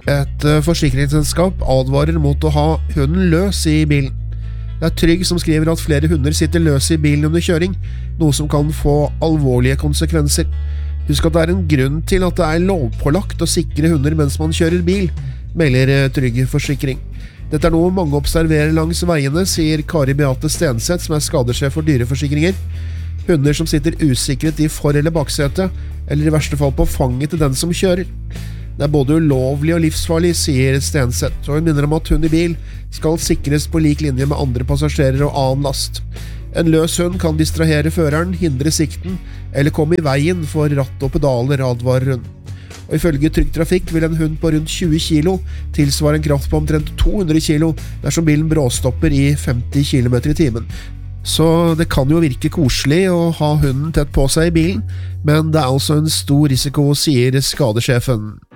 Et forsikringsselskap advarer mot å ha hunden løs i bilen. Det Trygg som skriver at flere hunder sitter løs i bilen under kjøring, noe som kan få alvorlige konsekvenser. Husk at det en grunn til at det lovpålagt å sikre hunder mens man kjører bil, melder Trygg Forsikring. Dette noe mange observerer langs veiene, sier Kari Beate Stenseth, som skadesjef for dyreforsikringer. Hunder som sitter usikret i for- eller baksete, eller i verste fall på fanget til den som kjører. Det både ulovlig og livsfarlig, sier Stenseth, og hun minner om at hund i bil skal sikres på lik linje med andre passasjerer og annen last. En løs hund kan distrahere føreren, hindre sikten, eller komme i veien for ratt og pedaler, advarer hun. Og ifølge Trygg Trafikk vil en hund på rundt 20 kilo tilsvare en kraft på omtrent 200 kilo dersom bilen bråstopper i 50 km i timen. Så det kan jo virke koselig å ha hunden tett på seg i bilen, men det altså en stor risiko, sier skadesjefen.